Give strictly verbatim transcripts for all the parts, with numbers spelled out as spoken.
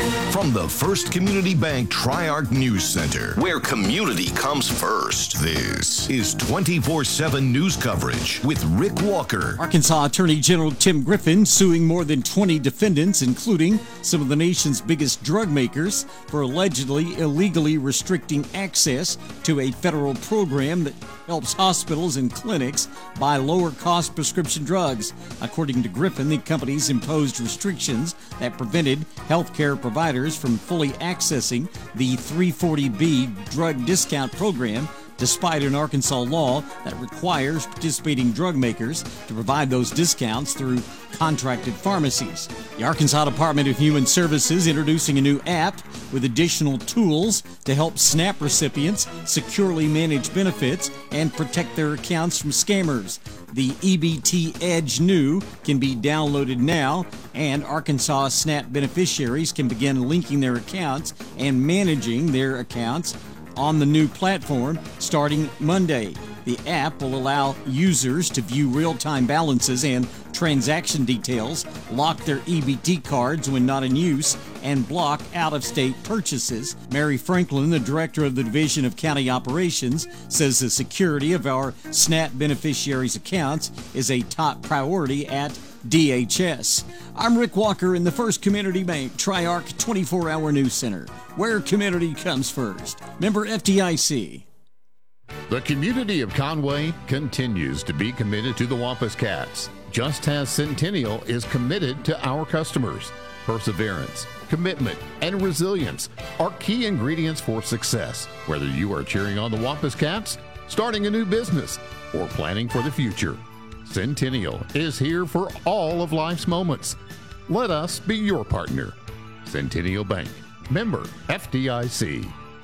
From the First Community Bank Tri-Arc News Center, where community comes first, this is twenty-four seven news coverage with Rick Walker. Arkansas Attorney General Tim Griffin suing more than twenty defendants, including some of the nation's biggest drug makers, for allegedly illegally restricting access to a federal program that helps hospitals and clinics buy lower-cost prescription drugs. According to Griffin, the companies imposed restrictions that prevented healthcare providers from fully accessing the three forty B drug discount program, despite an Arkansas law that requires participating drug makers to provide those discounts through contracted pharmacies. The Arkansas Department of Human Services introducing a new app with additional tools to help SNAP recipients securely manage benefits and protect their accounts from scammers. The E B T Edge New can be downloaded now, and Arkansas SNAP beneficiaries can begin linking their accounts and managing their accounts on the new platform starting Monday. The app will allow users to view real-time balances and transaction details, lock their E B T cards when not in use, and block out-of-state purchases. Mary Franklin, the director of the Division of County Operations, says the security of our SNAP beneficiaries' accounts is a top priority at D H S. I'm Rick Walker in the First Community Bank Tri-Arc twenty-four hour News Center, where community comes first. Member F D I C. The community of Conway continues to be committed to the Wampus Cats, just as Centennial is committed to our customers. Perseverance, commitment, and resilience are key ingredients for success, whether you are cheering on the Wampus Cats, starting a new business, or planning for the future. Centennial is here for all of life's moments. Let us be your partner. Centennial Bank, member F D I C.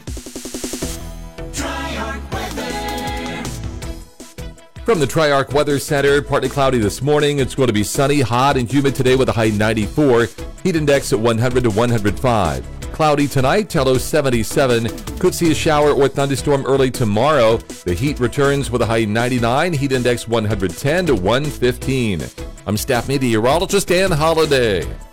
From the Tri-Arc Weather Center, partly cloudy this morning. It's going to be sunny, hot, and humid today with a high ninety-four. Heat index at one hundred to one hundred five. Cloudy tonight, Tello seventy-seven. Could see a shower or thunderstorm early tomorrow. The heat returns with a high ninety-nine. Heat index one hundred ten to one fifteen. I'm staff meteorologist Dan Holliday.